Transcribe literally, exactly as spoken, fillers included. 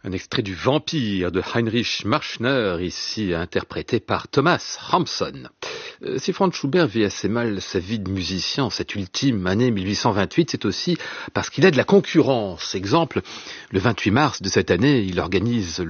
Un extrait du Vampire de Heinrich Marschner, ici interprété par Thomas Hampson. Euh, si Franz Schubert vit assez mal sa vie de musicien en cette ultime année mille huit cent vingt-huit, c'est aussi parce qu'il a de la concurrence. Exemple, le vingt-huit mars de cette année, il organise